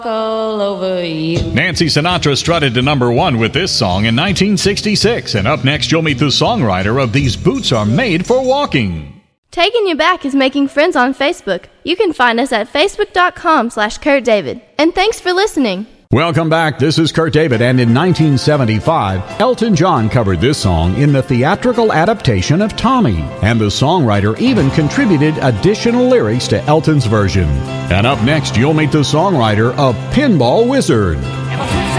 all over you. Nancy Sinatra strutted to number one with this song in 1966. And up next, you'll meet the songwriter of These Boots Are Made for Walking. Taking You Back is making friends on Facebook. You can find us at facebook.com/Kurt David. And thanks for listening. Welcome back. This is Kurt David, and in 1975, Elton John covered this song in the theatrical adaptation of Tommy, and the songwriter even contributed additional lyrics to Elton's version. And up next, you'll meet the songwriter of Pinball Wizard.